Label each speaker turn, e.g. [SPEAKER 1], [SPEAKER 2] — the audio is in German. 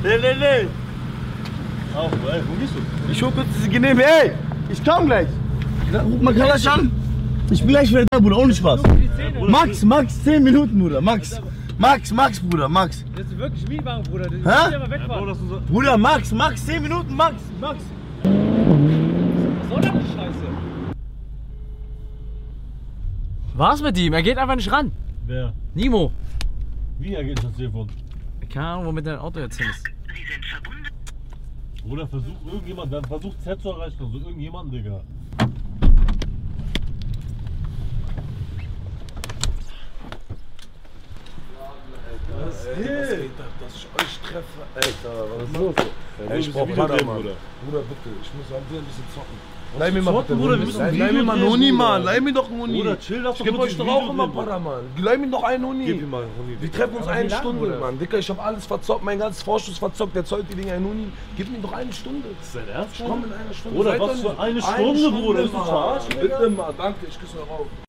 [SPEAKER 1] Nee.
[SPEAKER 2] Auf, ey, wo gehst du?
[SPEAKER 1] Ich hol kurz diese Genehme, ey! Ich komm gleich! Ruf mal Kalasch an! Ich bin gleich wieder da, Bruder, ohne Spaß! Max, 10 Minuten, Bruder, Max, Bruder, Max!
[SPEAKER 3] Das ist wirklich Mietwagen, Bruder.
[SPEAKER 1] Hä?
[SPEAKER 3] Ja, wegfahren.
[SPEAKER 2] Ja,
[SPEAKER 1] Bruder, Max, 10 Minuten, Max!
[SPEAKER 3] Was soll das die Scheiße? Was mit ihm? Er geht einfach nicht ran.
[SPEAKER 2] wer?
[SPEAKER 3] Nimo.
[SPEAKER 2] Wie ergeht das Telefon?
[SPEAKER 3] Keine Ahnung, womit dein Auto jetzt hin ist.
[SPEAKER 2] Oder versucht irgendjemand, dann versucht Z zu erreichen, also irgendjemanden, Digga.
[SPEAKER 4] Was geht ab, dass ich euch treffe? Alter, was ist los?
[SPEAKER 2] Ey,
[SPEAKER 4] Ich brauch
[SPEAKER 2] Bruder.
[SPEAKER 4] Bruder, bitte, ich muss ein bisschen zocken. Leih mir mal
[SPEAKER 2] zocken,
[SPEAKER 4] bitte,
[SPEAKER 2] Bruder, wir müssen ein
[SPEAKER 4] leih mir mal einen
[SPEAKER 2] Video
[SPEAKER 4] Huni,
[SPEAKER 2] drehen,
[SPEAKER 4] Mann,
[SPEAKER 2] Bruder.
[SPEAKER 4] leih mir doch einen Huni.
[SPEAKER 2] Bruder, chill, lass
[SPEAKER 4] Ich
[SPEAKER 2] doch
[SPEAKER 4] geb
[SPEAKER 2] kurz
[SPEAKER 4] euch
[SPEAKER 2] ein
[SPEAKER 4] doch auch
[SPEAKER 2] Video
[SPEAKER 4] immer
[SPEAKER 2] drehen, Bruder.
[SPEAKER 4] Para, Mann. Leih mir doch einen Huni.
[SPEAKER 2] Gib ihm mal einen Huni.
[SPEAKER 4] Wir treffen uns
[SPEAKER 3] Aber
[SPEAKER 4] eine
[SPEAKER 3] wie lang,
[SPEAKER 4] Stunde,
[SPEAKER 3] Bruder?
[SPEAKER 4] Mann. Dicker, ich hab alles verzockt, mein ganzes Vorschuss verzockt, der zollt die Dinger einen Huni. Gib mir doch eine Stunde.
[SPEAKER 2] Ist dein Ernst?
[SPEAKER 4] Ich komm in einer Stunde.
[SPEAKER 2] Bruder,
[SPEAKER 4] Seid
[SPEAKER 2] was
[SPEAKER 4] doch
[SPEAKER 2] für
[SPEAKER 4] nicht-
[SPEAKER 2] eine Stunde, Bruder? Ist du
[SPEAKER 4] Mann.
[SPEAKER 2] verarschen, Digga?
[SPEAKER 4] Bitte mal, danke, ich küsse eure Augen.